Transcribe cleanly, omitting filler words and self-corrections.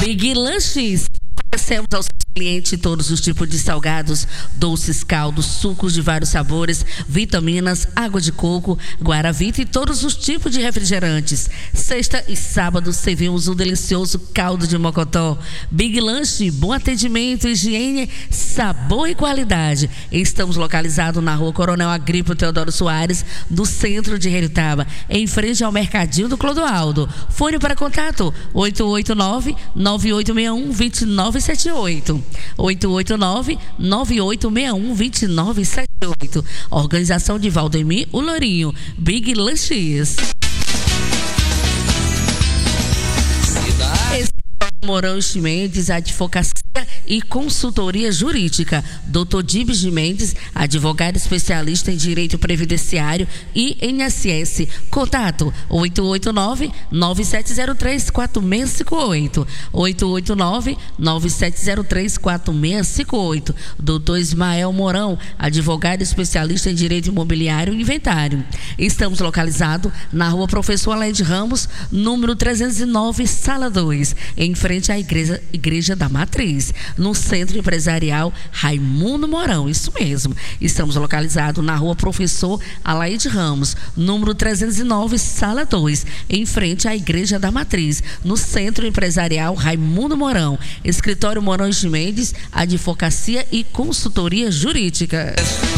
Big Lanches. Oferecemos aos clientes todos os tipos de salgados, doces, caldos, sucos de vários sabores, vitaminas, água de coco, guaravita e todos os tipos de refrigerantes. Sexta e sábado servimos um delicioso caldo de mocotó. Big Lanche, bom atendimento, higiene, sabor e qualidade. Estamos localizados na Rua Coronel Agripa Teodoro Soares, no centro de Heritaba, em frente ao Mercadinho do Clodoaldo. Fone para contato 889-9861-2978. 889-9861-2978. Organização de Valdemir o Lourinho. Big Lanches. Mourão de Mendes, advocacia e consultoria jurídica. Dr. Dibes de Mendes, advogado especialista em direito previdenciário e INSS. Contato 889-9703-4658. 889-9703-4658. Dr. Ismael Mourão, advogado especialista em direito imobiliário e inventário. Estamos localizados na Rua Professor Alain de Ramos, número 309, sala 2, em frente à Igreja da Matriz, no Centro Empresarial Raimundo Mourão. Isso mesmo. Estamos localizados na Rua Professor Alaide Ramos, número 309, sala 2, em frente à Igreja da Matriz, no Centro Empresarial Raimundo Mourão. Escritório Mourão de Mendes, advocacia e consultoria jurídica.